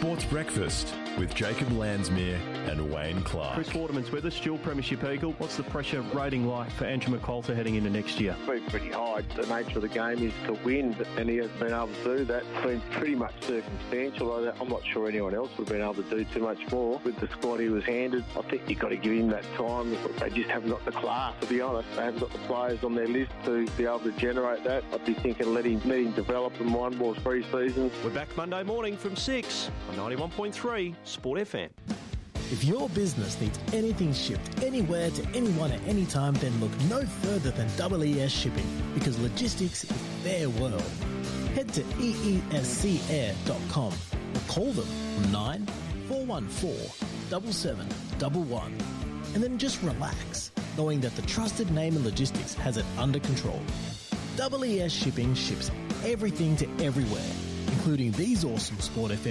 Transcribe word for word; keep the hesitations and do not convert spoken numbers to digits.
Sports Breakfast with Jacob Landsmere and Wayne Clark. Chris Waterman's with us, dual premiership Eagle. What's the pressure rating like for Andrew McQualter heading into next year? It's been pretty high. The nature of the game is to win, and he hasn't been able to do that. It's been pretty much circumstantial. I'm not sure anyone else would have been able to do too much more with the squad he was handed. I think you've got to give him that time. They just haven't got the class, to be honest. They haven't got the players on their list to be able to generate that. I'd be thinking let him, let him develop in one more three seasons. We're back Monday morning from six on ninety-one point three Sport F M. If your business needs anything shipped anywhere to anyone at any time, then look no further than W E S Shipping, because logistics is their world. Head to E E S C air dot com or call them on nine four one four, seven seven one one, and then just relax, knowing that the trusted name in logistics has it under control. W E S Shipping ships everything to everywhere, including these awesome Sport F M